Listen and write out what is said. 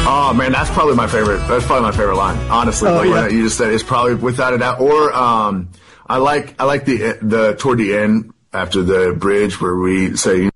Oh man, that's probably my favorite. That's probably my favorite line. Honestly, what you just said is probably without a doubt. Or I like the toward the end after the bridge where we say.